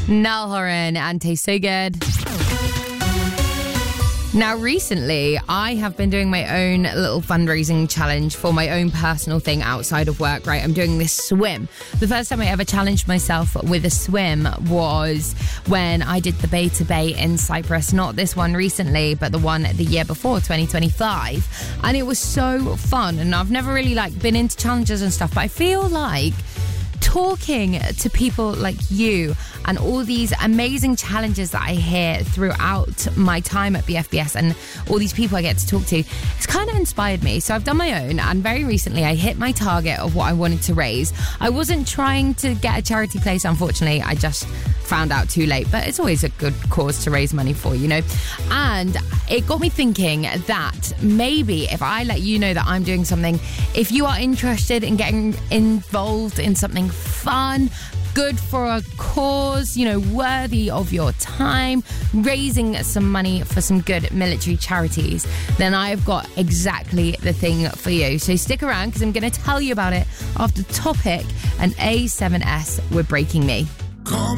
Niall Horan and Taste So Good. Now, recently, I have been doing my own little fundraising challenge for my own personal thing outside of work, right? I'm doing this swim. The first time I ever challenged myself with a swim was when I did the Bay to Bay in Cyprus. Not this one recently, but the one the year before, 2025. And it was so fun. And I've never really been into challenges and stuff, but I feel like talking to people like you and all these amazing challenges that I hear throughout my time at BFBS and all these people I get to talk to, it's kind of inspired me. So I've done my own, and very recently I hit my target of what I wanted to raise. I wasn't trying to get a charity place, unfortunately. I just found out too late, but it's always a good cause to raise money for, and it got me thinking that maybe if I let you know that I'm doing something, if you are interested in getting involved in something fun, good for a cause, worthy of your time, raising some money for some good military charities, then I've got exactly the thing for you. So stick around, because I'm going to tell you about it after Topic and A7S with Breaking Me. Call